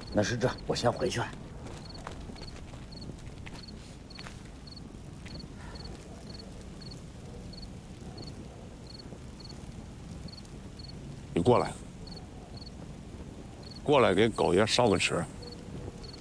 那是这，我先回去了。 你过来，过来给狗爷烧个纸。